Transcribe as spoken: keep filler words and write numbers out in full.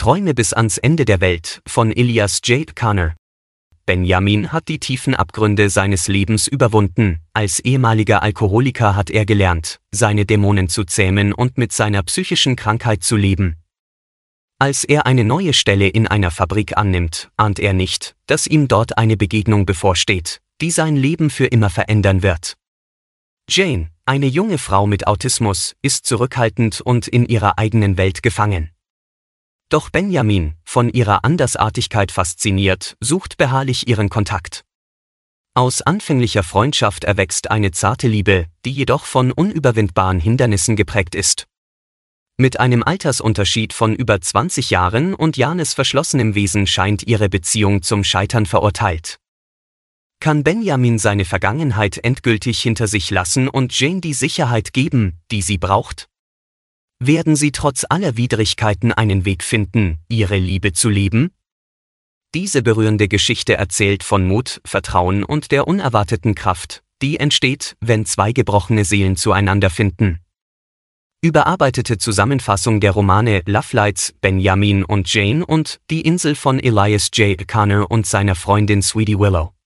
Träume bis ans Ende der Welt von Elias J. Connor. Benjamin hat die tiefen Abgründe seines Lebens überwunden. Als ehemaliger Alkoholiker hat er gelernt, seine Dämonen zu zähmen und mit seiner psychischen Krankheit zu leben. Als er eine neue Stelle in einer Fabrik annimmt, ahnt er nicht, dass ihm dort eine Begegnung bevorsteht, die sein Leben für immer verändern wird. Jane, eine junge Frau mit Autismus, ist zurückhaltend und in ihrer eigenen Welt gefangen. Doch Benjamin, von ihrer Andersartigkeit fasziniert, sucht beharrlich ihren Kontakt. Aus anfänglicher Freundschaft erwächst eine zarte Liebe, die jedoch von unüberwindbaren Hindernissen geprägt ist. Mit einem Altersunterschied von über zwanzig Jahren und Janes verschlossenem Wesen scheint ihre Beziehung zum Scheitern verurteilt. Kann Benjamin seine Vergangenheit endgültig hinter sich lassen und Jane die Sicherheit geben, die sie braucht? Werden sie trotz aller Widrigkeiten einen Weg finden, ihre Liebe zu leben? Diese berührende Geschichte erzählt von Mut, Vertrauen und der unerwarteten Kraft, die entsteht, wenn zwei gebrochene Seelen zueinander finden. Überarbeitete Zusammenfassung der Romane Love Lights, Benjamin und Jane und Die Insel von Elias J. Connor und seiner Freundin Sweetie Willow.